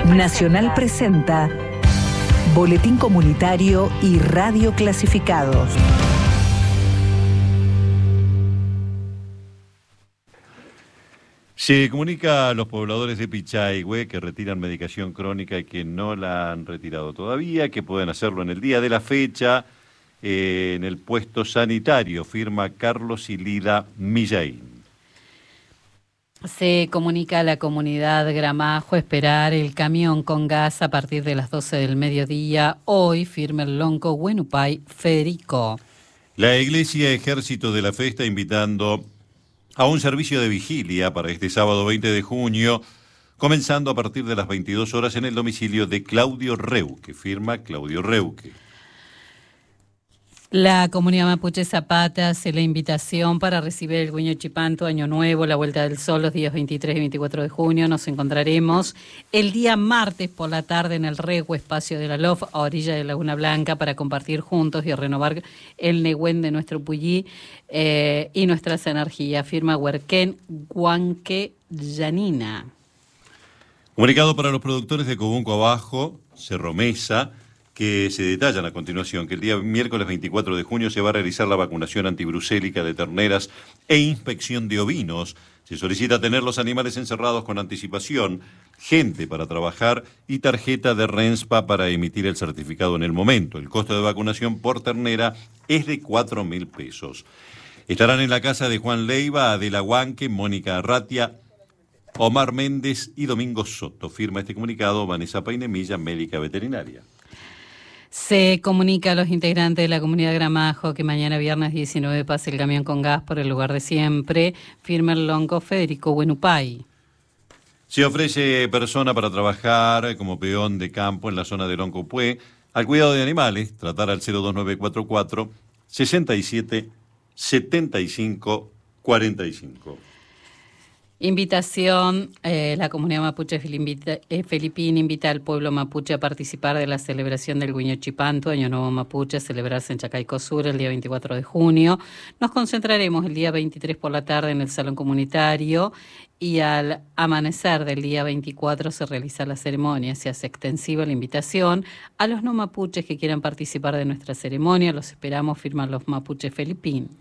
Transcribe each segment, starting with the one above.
Nacional presenta Boletín Comunitario y Radio Clasificados. Se comunica a los pobladores de Pichahue que retiran medicación crónica y que no la han retirado todavía, que pueden hacerlo en el día de la fecha en el puesto sanitario, firma Carlos Ilida Millaín. Se comunica a la comunidad Gramajo esperar el camión con gas a partir de las 12 del mediodía. Hoy firma el lonco Huenupay Federico. La Iglesia Ejército de la Fe está invitando a un servicio de vigilia para este sábado 20 de junio, comenzando a partir de las 22 horas en el domicilio de Claudio Reuque, firma Claudio Reuque. La comunidad mapuche Zapata hace la invitación para recibir el Guiño Chipanto, Año Nuevo, la Vuelta del Sol, los días 23 y 24 de junio. Nos encontraremos el día martes por la tarde en el Rehue, espacio de la LOF, a orilla de Laguna Blanca, para compartir juntos y renovar el Nehuen de nuestro Puyí y nuestras energías. Firma Huerquén Guanque Yanina. Comunicado para los productores de Cobunco Abajo, Cerro Mesa, que se detallan a continuación que el día miércoles 24 de junio se va a realizar la vacunación antibrucélica de terneras e inspección de ovinos. Se solicita tener los animales encerrados con anticipación, gente para trabajar y tarjeta de RENSPA para emitir el certificado en el momento. El costo de vacunación por ternera es de 4.000 pesos. Estarán en la casa de Juan Leiva, Adela Huanque, Mónica Arratia, Omar Méndez y Domingo Soto. Firma este comunicado Vanessa Painemilla, médica veterinaria. Se comunica a los integrantes de la comunidad Gramajo que mañana viernes 19 pase el camión con gas por el lugar de siempre. Firma el lonco Federico Huenupay. Se ofrece persona para trabajar como peón de campo en la zona de Loncopué al cuidado de animales. Tratar al 02944 67 75 45. Invitación, la comunidad mapuche filipina invita al pueblo mapuche a participar de la celebración del Guiño Chipanto, Año Nuevo Mapuche, a celebrarse en Chacaicó Sur el día 24 de junio. Nos concentraremos el día 23 por la tarde en el Salón Comunitario y al amanecer del día 24 se realiza la ceremonia. Se hace extensiva la invitación a los no mapuches que quieran participar de nuestra ceremonia. Los esperamos, firman los mapuches filipinos.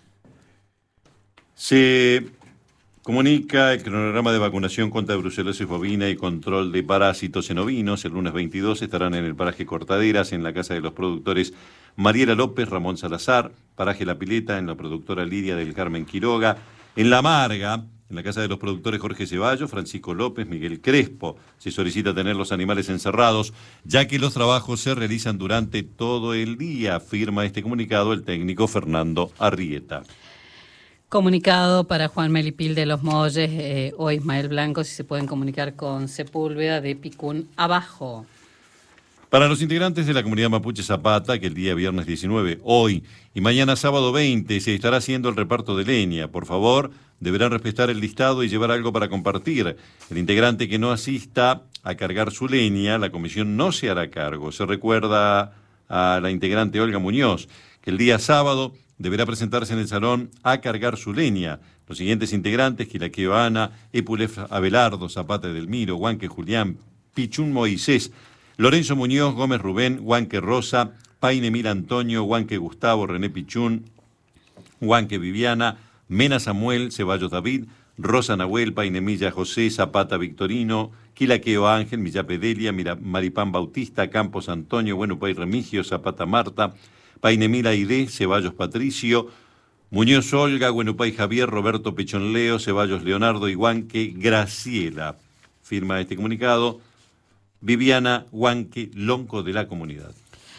Se comunica el cronograma de vacunación contra brucelosis bovina y control de parásitos en ovinos. El lunes 22 estarán en el paraje Cortaderas, en la casa de los productores Mariela López, Ramón Salazar, paraje La Pileta, en la productora Lidia del Carmen Quiroga, en La Marga, en la casa de los productores Jorge Ceballos, Francisco López, Miguel Crespo. Se solicita tener los animales encerrados, ya que los trabajos se realizan durante todo el día, firma este comunicado el técnico Fernando Arrieta. Comunicado para Juan Melipil de Los Molles o Ismael Blanco, si se pueden comunicar con Sepúlveda de Picún Abajo. Para los integrantes de la comunidad mapuche Zapata, que el día viernes 19, hoy y mañana sábado 20, se estará haciendo el reparto de leña. Por favor, deberán respetar el listado y llevar algo para compartir. El integrante que no asista a cargar su leña, la comisión no se hará cargo. Se recuerda a la integrante Olga Muñoz que el día sábado deberá presentarse en el salón a cargar su leña. Los siguientes integrantes: Quilaqueo Ana, Epulef Abelardo, Zapata Edelmiro, Huanque Julián, Pichún Moisés, Lorenzo Muñoz, Gómez Rubén, Huanque Rosa, Paine Mil Antonio, Huanque Gustavo, René Pichún, Huanque Viviana, Mena Samuel, Ceballos David, Rosa Nahuel, Paine Milla José, Zapata Victorino, Quilaqueo Ángel, Millape Delia, Maripán Bautista, Campos Antonio, Huenupay Remigio, Zapata Marta, Painemila Aide, Ceballos Patricio, Muñoz Olga, Huenupay Javier, Roberto Pechón Leo, Ceballos Leonardo y Huanque Graciela. Firma este comunicado Viviana Huanque, lonco de la comunidad.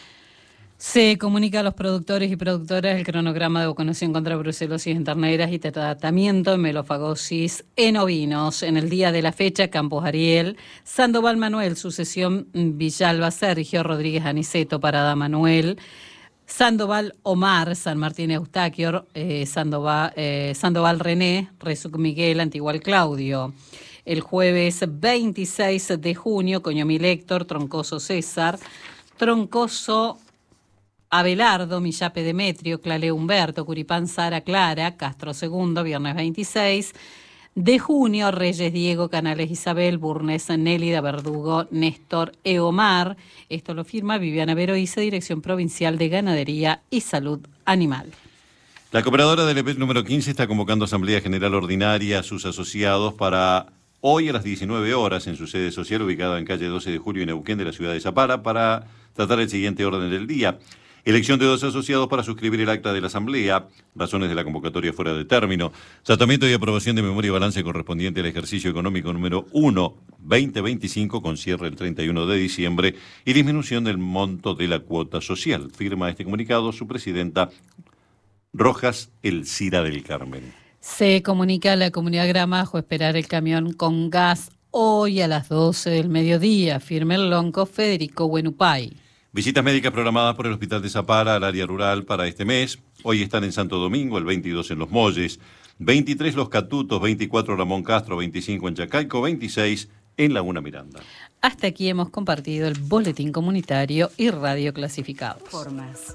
Se comunica a los productores y productoras el cronograma de vacunación contra brucelosis en terneras y tratamiento de melofagosis en ovinos. En el día de la fecha, Campos Ariel, Sandoval Manuel, sucesión Villalba Sergio, Rodríguez Aniceto, Parada Manuel, Sandoval Omar, San Martín Eustaquio, Sandoval René, Resuc Miguel, Antigual Claudio. El jueves 26 de junio, Coñomil Héctor, Troncoso César, Troncoso Abelardo, Millape Demetrio, Clale Humberto, Curipán Sara Clara, Castro II, viernes 26, de junio, Reyes, Diego, Canales, Isabel, Burnes, Nélida, Verdugo, Néstor, Eomar. Esto lo firma Viviana Veroiza, Dirección Provincial de Ganadería y Salud Animal. La cooperadora del EPET número 15 está convocando Asamblea General Ordinaria a sus asociados para hoy a las 19 horas en su sede social ubicada en calle 12 de Julio y Neuquén de la ciudad de Zapala para tratar el siguiente orden del día. Elección de 2 asociados para suscribir el acta de la Asamblea, razones de la convocatoria fuera de término, tratamiento y aprobación de memoria y balance correspondiente al ejercicio económico número 1, 2025, con cierre el 31 de diciembre, y disminución del monto de la cuota social. Firma este comunicado su presidenta Rojas Elcira del Carmen. Se comunica a la comunidad Gramajo esperar el camión con gas hoy a las 12 del mediodía. Firme el lonco Federico Buenupay. Visitas médicas programadas por el Hospital de Zapala al área rural para este mes. Hoy están en Santo Domingo, el 22 en Los Molles, 23 Los Catutos, 24 Ramón Castro, 25 en Chacaico, 26 en Laguna Miranda. Hasta aquí hemos compartido el boletín comunitario y radio clasificados. Formas.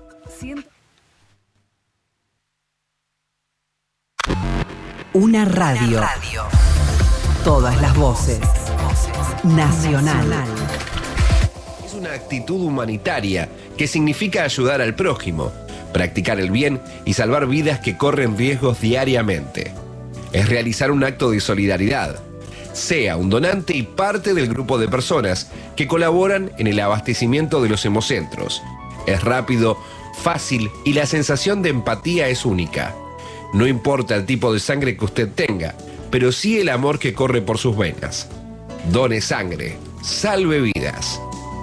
Una radio. Todas las voces. Nacional. Es una actitud humanitaria que significa ayudar al prójimo, practicar el bien y salvar vidas que corren riesgos diariamente. Es realizar un acto de solidaridad. Sea un donante y parte del grupo de personas que colaboran en el abastecimiento de los hemocentros. Es rápido, fácil y la sensación de empatía es única. No importa el tipo de sangre que usted tenga, pero sí el amor que corre por sus venas. Done sangre, salve vidas.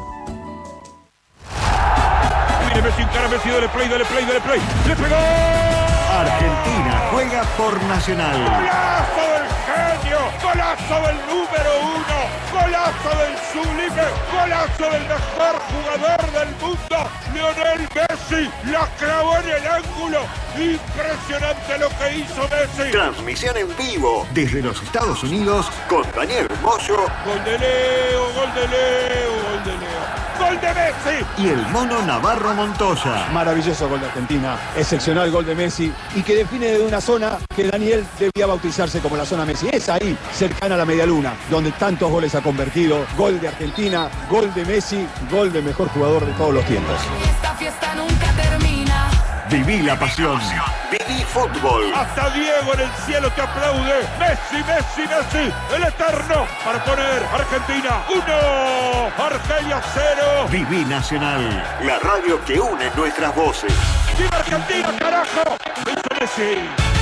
Messi, encara Messi, dale play, le pegó. Argentina juega por Nacional. ¡Golazo del genio! ¡Golazo del número 1! ¡Golazo del sublime! ¡Golazo del mejor jugador del mundo! ¡Lionel Messi! ¡La clavó en el ángulo! ¡Impresionante lo que hizo Messi! Transmisión en vivo desde los Estados Unidos con Daniel Moyo. ¡Gol de Leo! ¡Gol de Leo! ¡Gol de Leo! ¡Gol de Messi! Y el mono Navarro Montoya. Maravilloso gol de Argentina, excepcional gol de Messi y que define de una zona que Daniel debía bautizarse como la zona Messi. Es ahí, cercana a la media luna, donde tantos goles ha convertido. Gol de Argentina, gol de Messi, gol del mejor jugador de todos los tiempos. Esta fiesta nunca termina. Viví la pasión. Viví fútbol. Hasta Diego en el cielo te aplaude. Messi, Messi, Messi, el eterno para poner Argentina 1, Argelia 0. Viví Nacional, la radio que une nuestras voces. ¡Viva Argentina, carajo! ¡Viva Messi!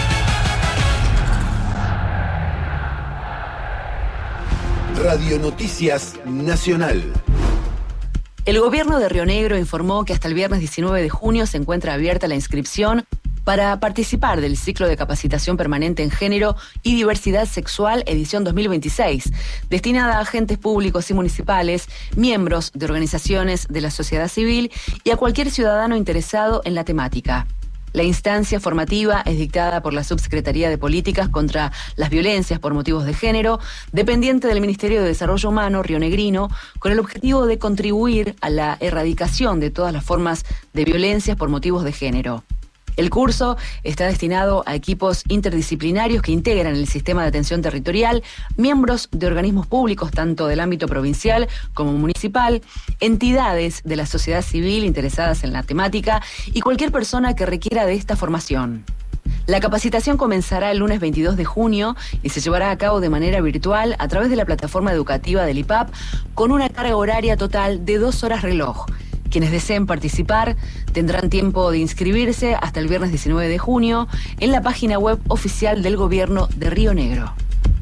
Radio Noticias Nacional. El gobierno de Río Negro informó que hasta el viernes 19 de junio se encuentra abierta la inscripción para participar del ciclo de capacitación permanente en género y diversidad sexual edición 2026, destinada a agentes públicos y municipales, miembros de organizaciones de la sociedad civil y a cualquier ciudadano interesado en la temática. La instancia formativa es dictada por la Subsecretaría de Políticas contra las Violencias por Motivos de Género, dependiente del Ministerio de Desarrollo Humano rionegrino, con el objetivo de contribuir a la erradicación de todas las formas de violencias por motivos de género. El curso está destinado a equipos interdisciplinarios que integran el sistema de atención territorial, miembros de organismos públicos tanto del ámbito provincial como municipal, entidades de la sociedad civil interesadas en la temática y cualquier persona que requiera de esta formación. La capacitación comenzará el lunes 22 de junio y se llevará a cabo de manera virtual a través de la plataforma educativa del IPAP con una carga horaria total de 2 horas reloj. Quienes deseen participar tendrán tiempo de inscribirse hasta el viernes 19 de junio en la página web oficial del Gobierno de Río Negro.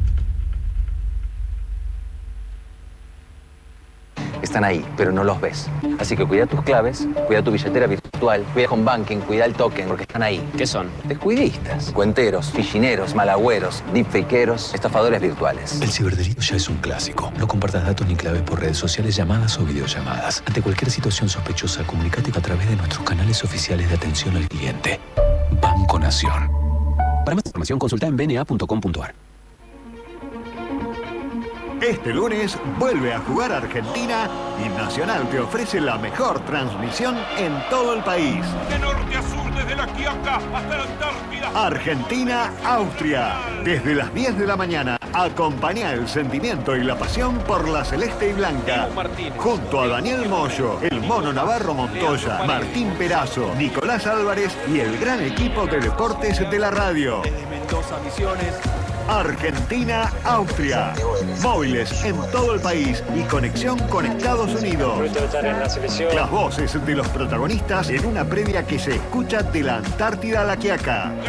Están ahí, pero no los ves. Así que cuida tus claves, cuida tu billetera virtual, cuida con banking, cuida el token, porque están ahí. ¿Qué son? Descuidistas, cuenteros, fichineros, malagüeros, deepfakeros, estafadores virtuales. El ciberdelito ya es un clásico. No compartas datos ni claves por redes sociales, llamadas o videollamadas. Ante cualquier situación sospechosa, comunícate a través de nuestros canales oficiales de atención al cliente. Banco Nación. Para más información, consulta en bna.com.ar. Este lunes vuelve a jugar Argentina y Nacional te ofrece la mejor transmisión en todo el país. De norte a sur desde la Quiaca hasta la Antártida. Argentina-Austria. Desde las 10 de la mañana, acompañá el sentimiento y la pasión por la celeste y blanca. Junto a Daniel Moyo, el Mono Navarro Montoya, Martín Perazo, Nicolás Álvarez y el gran equipo de deportes de la radio. Argentina-Austria. Móviles en todo el país y conexión con Estados Unidos. Las voces de los protagonistas en una previa que se escucha de la Antártida a la Quiaca.